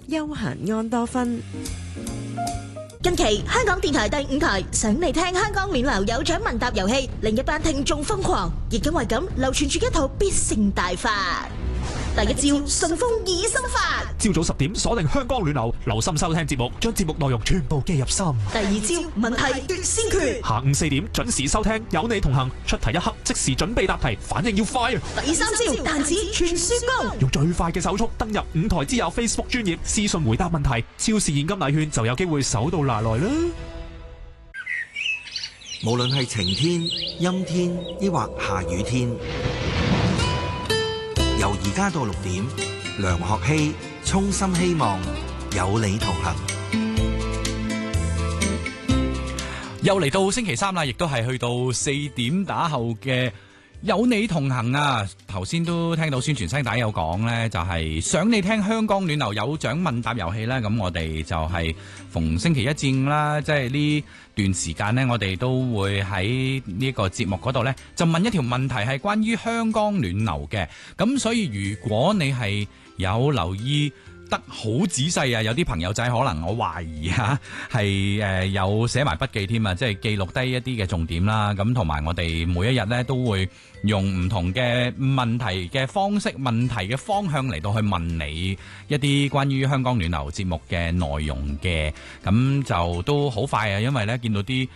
休閒安多芬。 近期香港電台第5台想你聽香港暖流有獎問答遊戲，另一班聽眾瘋狂，亦因為咁流傳住一套必勝大法。第一招順風耳心法， 朝早10點鎖定香港暖流，留心收聽節目，將節目內容全部記入心。 第二招問題奪先權， 下午4點準時收聽，有你同行，出題一刻即時準備答題，反應要快啊！ 第三招彈指傳輸功， 用最快嘅手速登入5台之友 Facebook 專頁私信回答問題，超市現金禮券就有機會手到拿來啦！ 無論係晴天、陰天，抑或下雨天，由而家到6點，梁學希衷心希望有你同行。 又嚟到星期三啦，亦都係去到4點打後嘅有你同行啊！頭先都聽到宣傳聲帶有講呢，就係想你聽香港暖流有獎問答遊戲啦。咁我哋就係逢星期一至5啦，即係呢段時間呢，我哋都會喺呢個節目嗰度呢，就問一條問題係關於香港暖流嘅。咁所以如果你係有留意得好仔細啊，有啲朋友仔可能我懷疑係有寫埋筆記添啊，即係記錄低一啲嘅重點啦。咁同埋我哋每一日呢都會用唔同嘅問題嘅方式、問題嘅方向嚟到去問你一啲關於香港暖流節目嘅內容嘅。咁就都好快啊，因為呢見到啲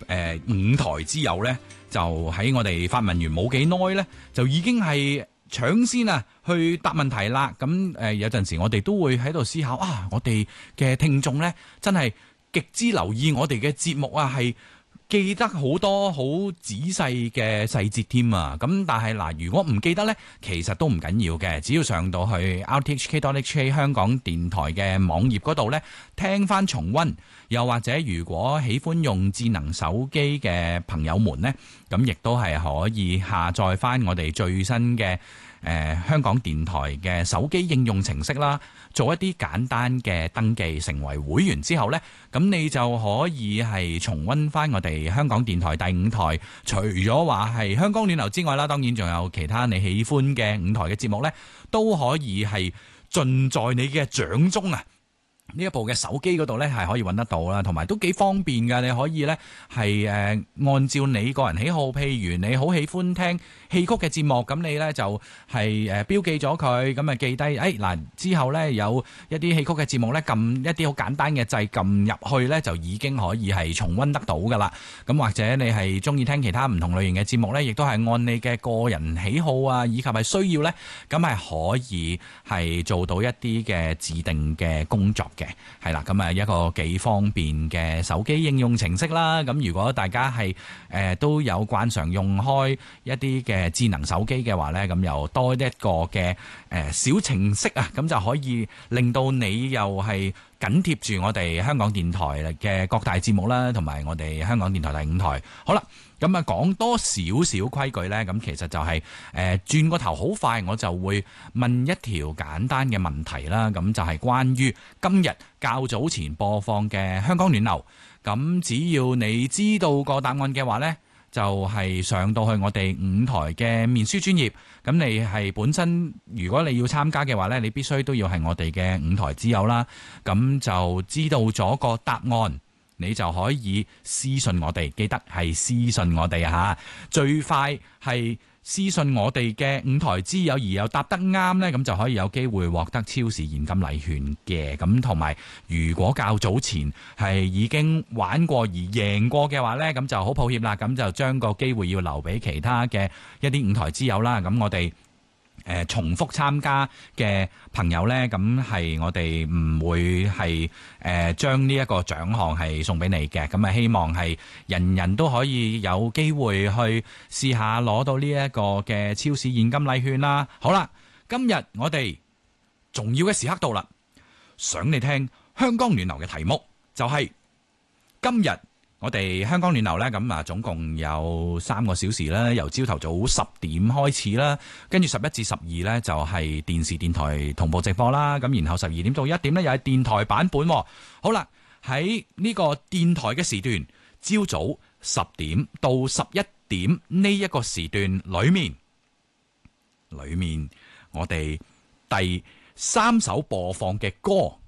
5台之友呢，就喺我哋發問完冇幾耐呢，就已經係搶先啊，去答問題啦。咁有陣時我哋都會喺度思考啊，我哋嘅聽眾呢，真係極之留意我哋嘅節目啊，係記得好多好仔細嘅細節添啊。咁但係嗱，如果唔記得呢，其實都唔緊要嘅，只要上到去 rthk.hk 香港電台嘅網頁嗰度呢，聽翻重溫。又或者如果喜歡用智能手機嘅朋友們呢，咁亦都係可以下載翻我哋最新嘅香港電台嘅手機應用程式啦，做一啲簡單嘅登記，成為會員之後呢，咁你就可以係重溫翻我哋香港電台第5台，除咗話係香港暖流之外啦，當然仲有其他你喜歡嘅5台嘅節目呢，都可以係盡在你嘅掌中啊！呢一部嘅手機嗰度呢係可以揾得到啦，同埋都幾方便㗎。你可以呢係按照你個人喜好，譬如你好喜歡聽戲曲嘅節目，咁你呢就係標記咗佢，咁啊記低。嗱之後呢有一啲戲曲嘅節目呢，撳一啲好簡單嘅掣撳入去呢，就已經可以係重溫得到㗎啦。咁或者你係中意聽其他唔同類型嘅節目呢，亦都係按你嘅個人喜好啊，以及係需要呢，咁係可以係做到一啲嘅指定嘅工作嘅。係啦，咁啊一個幾方便嘅手機應用程式啦。咁如果大家係都有慣常用開一啲嘅智能手機嘅話呢，咁又多一個嘅小程式啊，咁就可以令到你又係緊貼住我哋香港電台嘅各大節目啦，同埋我哋香港電台第5台。好啦，咁啊講多少少規矩呢，咁其實就係轉個頭好快，我就會問一條簡單嘅問題啦。咁就係關於今日較早前播放嘅香港暖流。咁只要你知道個答案嘅話呢，就係上到去我哋5台嘅面書專頁。咁你係本身如果你要參加嘅話呢，你必須都要係我哋嘅5台之友啦。咁就知道咗個答案，你就可以私信我哋，記得係私信我哋嚇，最快係私信我哋嘅5台之友，而又答得啱呢，咁就可以有機會獲得超市現金禮券嘅。咁同埋如果較早前係已經玩過而贏過嘅話呢，咁就好抱歉啦，咁就將個機會要留俾其他嘅一啲5台之友啦。咁我哋重複參加嘅朋友呢，咁係我哋唔會係將呢一個獎項係送俾你嘅。咁啊，希望係人人都可以有機會去試下攞到呢一個嘅超市現金禮券啦。好啦，今日我哋重要嘅時刻到啦，想你聽香港暖流嘅題目就係今日。我哋香港暖流呢，咁啊總共有3個小時啦，由朝頭早10點開始啦，跟住11至12呢，就係電視電台同步直播啦，咁然後12點到1點呢，又係電台版本。好啦，喺呢個電台嘅時段，朝早10點到11點呢一個時段裏面我哋第3首播放嘅歌